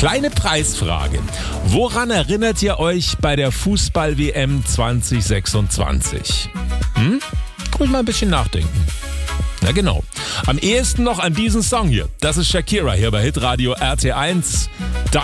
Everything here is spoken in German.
Kleine Preisfrage. Woran erinnert ihr euch bei der Fußball-WM 2026? Ruhig mal ein bisschen nachdenken. Na genau. Am ehesten noch an diesen Song hier. Das ist Shakira hier bei Hitradio RT1.